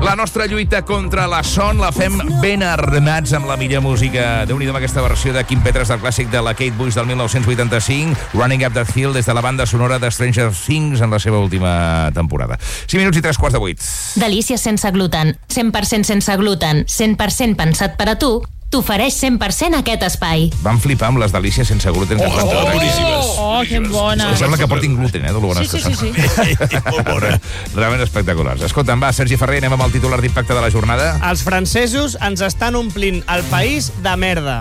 La nostra lluita contra la son la fem ben armats amb la millor música. Déu-n'hi-do amb aquesta versió de Kim Petras del clàssic de la Kate Bush del 1985, Running Up That Hill, des de la banda sonora de Stranger Things en la seva última temporada. 5 minuts i 3:15. Delícies sense gluten, 100% sense gluten, 100% pensat per a tu, t'ofereix 100% aquest espai. Vam flipar amb les delícies sense gluten. Oh, que bona. Em sembla que portin gluten, de lo bones que són. Sí. Molt bona. Realment espectaculars. Escolta'm, va, Sergi Ferrer, anem amb el titular d'impacte de la jornada. Els francesos ens estan omplint el país de merda.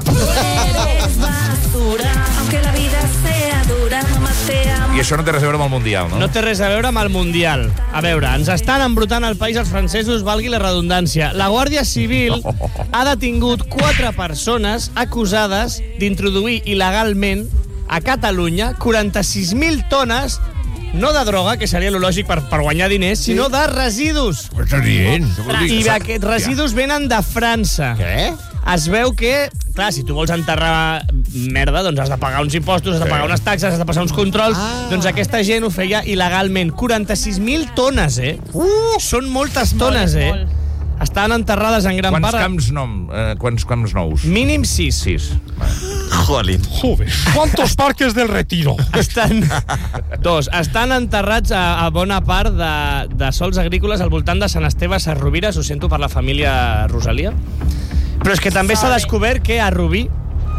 I això no té res a veure amb el Mundial, no? No té res a veure amb el Mundial. A veure, ens estan embrutant el país els francesos, valgui la redundància. La Guàrdia Civil ha detingut 4 persones acusades d'introduir il·legalment a Catalunya 46.000 tones, no de droga, que seria lo lògic per guanyar diners, sinó de residus. Què estàs dient? I aquests residus venen de França. Què? Es veu que, clar, si tu vols enterrar merda, doncs has de pagar uns impostos, has de pagar unes taxes, has de passar uns controls. Doncs aquesta gent ho feia il·legalment. 46.000 tones, Són moltes tones, Estan enterrades en gran part... Quants camps nous? Mínim 6. 6. Joder. ¿Cuántos parques del Retiro? Estan enterrats a bona part de sols agrícoles al voltant de Sant Esteve Sesrovires. Ho sento per la família Rosalia. Però és que també s'ha descobert que a Rubí,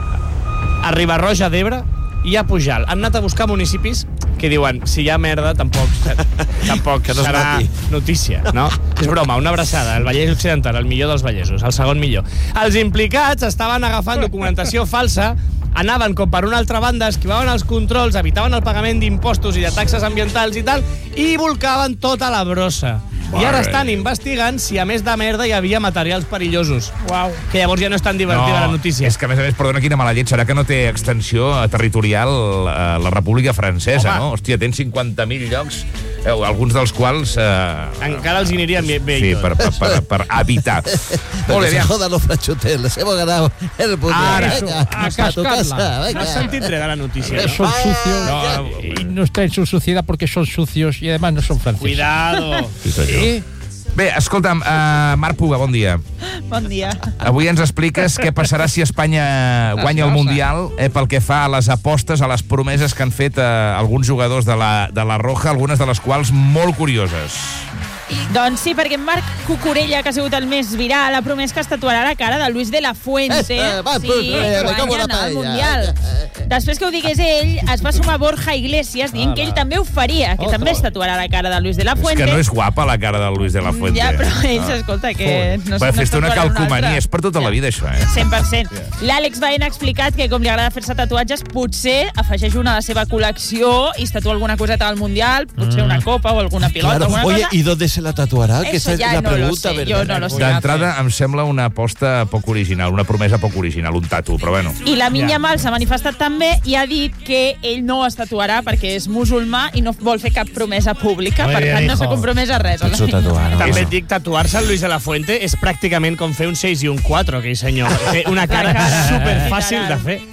a Riba-roja d'Ebre i a Pujalt han anat a buscar municipis que diuen, si hi ha merda, tampoc serà notícia, no? És broma, una abraçada, el Vallès Occidental, el millor dels vallesos, el segon millor. Els implicats estaven agafant documentació falsa, anaven com per una altra banda, esquivaven els controls, evitaven el pagament d'impostos i de taxes ambientals i tal, i volcaven tota la brossa. I ara estan investigant si a més de merda hi havia materials perillosos. Uau. Que llavors ja no és tan divertida la notícia. És que a més, perdona, quina mala llet, serà que no té extensió territorial la República Francesa, no? Hòstia, tens 50.000 llocs, alguns dels quals... Encara els anirien bé. Sí, per habitar. Molt bé, jodan los franchutes, les hemos ganado el mundial. A cascarla. No has sentit res de la notícia, no? Son sucios y no está en su suciedad porque son sucios y además no son franceses. Cuidado. Bé, escolta'm, Marc Puga, bon dia. Bon dia. Avui ens expliques què passarà si Espanya guanya el Mundial pel que fa a les apostes, a les promeses que han fet alguns jugadors de la Roja, algunes de les quals molt curioses. Doncs sí, perquè Marc Cucurella, que ha sigut el més viral, ha promès que es tatuarà la cara de Luis de la Fuente si guanyen el Mundial. Després que ho digués ell, es va sumar Borja Iglesias dient que ell també ho faria, que també es tatuarà la cara de Luis de la Fuente. És que no és guapa la cara de Luis de la Fuente. Ja, però ells, escolta, que no s'han fes-te una calcomania, és per tota la vida, això, 100%. L'Àlex Baena ha explicat que, com li agrada fer-se tatuatges, potser afegeix una a la seva col·lecció i es tatua alguna coseta al Mundial, potser una copa o alguna pilota, alguna cosa. Oye, ¿y dónde se la tatuará? Que esa es la pregunta, ¿verdad? Yo no lo sé. D'entrada, em sembla una aposta poc original, una promesa poc original, un tatu, però bueno. I Lamine Yamal s'ha manifestat també i ha dit que ell no es tatuarà perquè és musulmà i no vol fer cap promesa pública, per tant no s'ha compromès a res. També et dic, tatuar-se el Luis de la Fuente és pràcticament com fer un 6 i un 4, aquell senyor. Té una cara superfàcil de fer.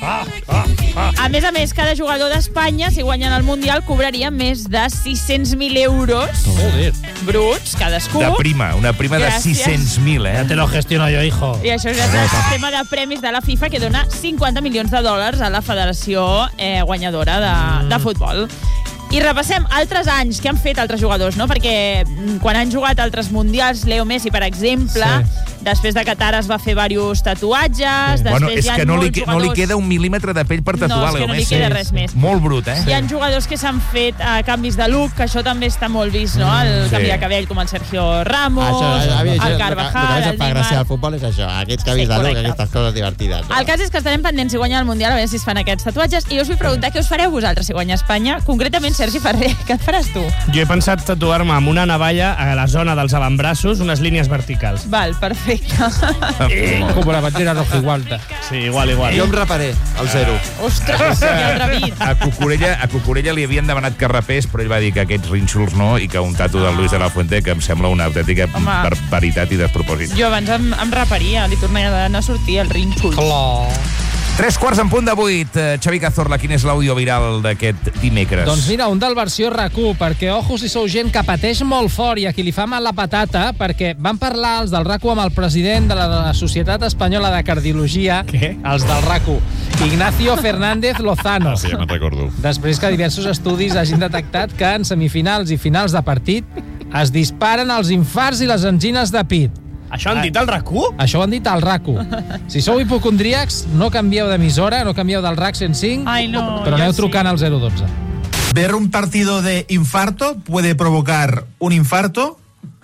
A més, cada jugador d'Espanya, si guanyen el Mundial, cobraria més de 600.000 euros bruts, cadascú. De prima, una prima de 600.000, Ya te lo gestiono yo, hijo. I això és el sistema de premis de la FIFA que dona 50 milions de dòlars a la federació guanyadora de futbol. I repassem altres anys que han fet altres jugadors, no? Perquè quan han jugat altres mundials, Leo Messi, per exemple, després de Qatar es va fer diversos tatuatges, després hi ha molts jugadors... No li queda un mil·límetre de pell per tatuar, Leo Messi. No, és que no li queda res més. Molt brut, Hi ha jugadors que s'han fet canvis de look, que això també està molt vist, no? El canvi de cabell, com el Sergio Ramos, el Carvajal, el Neymar... Gràcies al futbol és això, aquests canvis de look, aquestes coses divertides. El cas és que estarem pendents si guanya el Mundial, a veure si es fan aquests tatuatges, i us vull preguntar què us fareu vosaltres si guanya Espanya, concretament Sergi Ferrer, què et faràs tu? Jo he pensat tatuar-me amb una navalla a la zona dels avantbraços unes línies verticals. Val, perfecte. Como la bandera roja igual. Sí, igual. Jo em reparé al 0. Ostres, que atrevit. A Cucurella li havien demanat que rapés, però ell va dir que aquests rínxols no, i que un tatu del Luis de la Fuente, que em sembla una autèntica barbaritat i despropòsit. Jo abans em raparia, li tornaria a sortir el rínxol. Clar. 7:45. Xavi Cazorla, quin és l'àudio viral d'aquest dimecres? Doncs mira, un del versió RAC1, perquè ojo si sou gent que pateix molt fort i a qui li fa mal la patata, perquè van parlar els del RAC1 amb el president de la Societat Espanyola de Cardiologia, els del RAC1, Ignacio Fernández Lozano. Sí, me'n recordo. Després que diversos estudis hagin detectat que en semifinals i finals de partit es disparen els infarts i les angines de pit. Això han dit al RAC1? Això ho han dit al RAC1. Si sou hipocondríacs, no canvieu d'emissora, no canvieu del RAC 105, Ai, no, però jo aneu sí. trucant al 012. ¿Ver un partido de infarto puede provocar un infarto?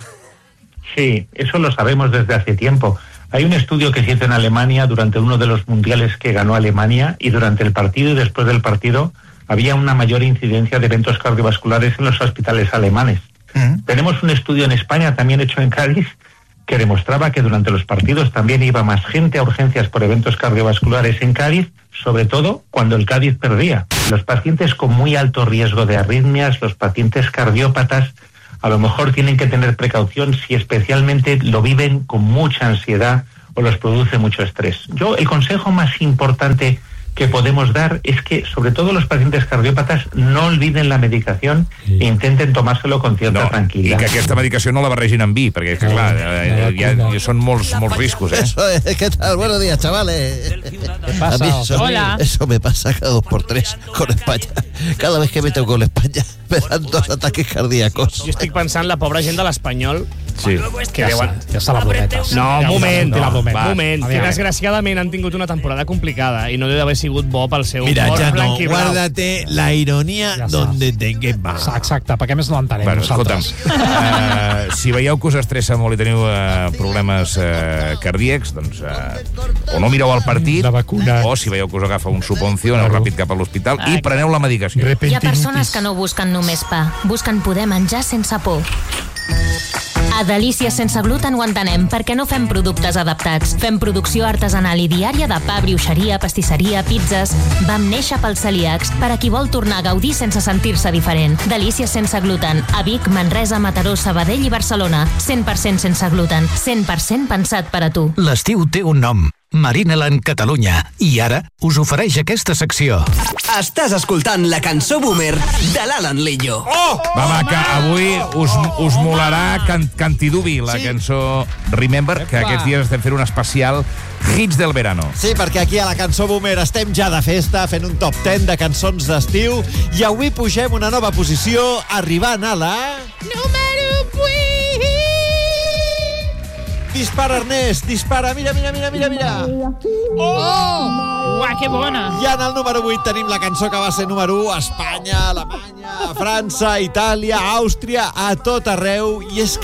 Sí, eso lo sabemos desde hace tiempo. Hay un estudio que se hizo en Alemania durante uno de los mundiales que ganó Alemania, y durante el partido y después del partido había una mayor incidencia de eventos cardiovasculares en los hospitales alemanes. Tenemos un estudio en España, también hecho en Cádiz, que demostraba que durante los partidos también iba más gente a urgencias por eventos cardiovasculares en Cádiz, sobre todo cuando el Cádiz perdía. Los pacientes con muy alto riesgo de arritmias, los pacientes cardiópatas, a lo mejor tienen que tener precaución si especialmente lo viven con mucha ansiedad o los produce mucho estrés. El consejo más importante que podemos dar es que, sobre todo los pacientes cardiópatas, no olviden la medicación e intenten tomárselo con cierta tranquilidad. I que aquesta medicació no la barregin amb vi, perquè, és que, clar, ja són molts riscos, Eso es, ¿qué tal? Buenos días, chavales. ¿Qué pasa? A mí Hola. eso me pasa cada 2x3 con España. Cada vez que me toco con España me dan 2 ataques cardíacos. Jo estic pensant la pobra gent de l'Espanyol Sí. que veuen... Ja se la brometes. No, un moment, Ja la brometes. un moment. A Que veure. desgraciadament han tingut una temporada complicada i no deu haver sigut bo pel seu Mira, humor ya no, blanc i blau. guárdate la ironía Ja donde te quepa. Exacte, perquè a més no l'entenem Bueno, escolta'm, nosaltres. si veieu que us estressa molt i teniu problemes cardíacs, doncs o no mireu el partit, La vacuna. o si veieu que us agafa un suponcio, aneu ràpid cap a l'hospital i preneu la medicació. Hi ha persones que no busquen només pa, busquen poder menjar sense por. A Delícies sense gluten ho entenem, perquè no fem productes adaptats. Fem producció artesanal i diària de pa, brioixeria, pastisseria, pizzas. Vam néixer pels celíacs, per a qui vol tornar a gaudir sense sentir-se diferent. Delícies sense gluten, a Vic, Manresa, Mataró, Sabadell i Barcelona. 100% sense gluten, 100% pensat per a tu. L'estiu té un nom, Marineland Catalunya, i ara us ofereix aquesta secció. Estàs escoltant la cançó Boomer de l'Alan Lillo. Va, que avui us molarà Cantidubi, la cançó Remember, que aquests dies estem fent un especial Hits del Verano. Sí, perquè aquí a la Cançó Boomer estem ja de festa, fent un top 10 de cançons d'estiu, i avui pugem una nova posició, arribant a la... Número 8! Dispara, Ernest, dispara, mira. Uah, que bona! I en el número 8 tenim la cançó que va ser número 1 a Espanya, Alemanya, França, Itàlia, Àustria, a tot arreu, i és